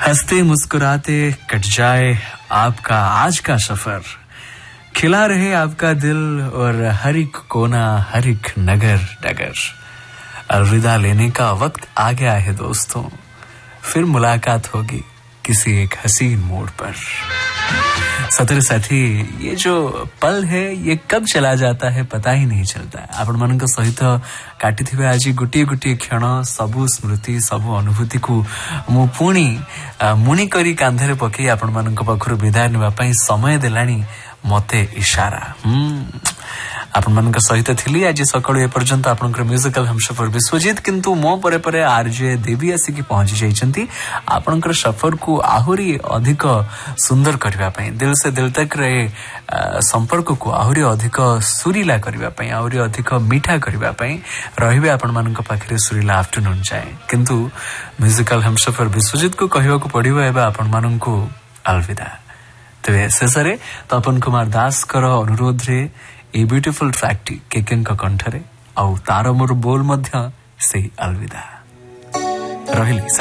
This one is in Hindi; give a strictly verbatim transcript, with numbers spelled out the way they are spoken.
हंसते मुस्कुराते कट जाए आपका आज का सफर, खिला रहे आपका दिल और हर एक कोना हर एक नगर डगर। अलविदा लेने का वक्त आ गया है दोस्तों, फिर मुलाकात होगी किसी एक हसीन मोड़ पर। सतर साथी, ये जो पल है ये कब चला जाता है पता ही नहीं चलता। आपण मान सहित काटी थे आज गोटे गोटे क्षण, सबु स्मृति सबु अनुभूति को मु पुणी मुणी करी कांधरे पकई आपण मान पाखु विदाय ने समय देलानी मते इशारा। हम्म आपण मान सहित थी आज सकाळु ए पर्यंत आपनकर म्यूजिकल हमसफर विश्वजीत, किंतु मो परे परे आरजे देवी आसिकी पहुंची जाइछंती आपनकर सफर को आहुरी अधिक सुंदर करबा पई, दिल से दिल तक रहे संपर्क को आहुरी अधिक सुरीला करबा पई, आहुरी अधिक मीठा करबा पई रहिबे आपण मानक पाखरे सुरीला आफ्टरनून जाए। किंतु म्यूजिकल हमसफर विश्वजीत को कहबा को पड़िबो एबा आपण माननको अलविदा। तेबे शेषरे तपन कुमार दास कर अनुरोध रे ए ब्यूटीफुल ट्रैक्टी केकेन का कंठरे आउ तार मोर बोल मध्य से अलविदा रहिली।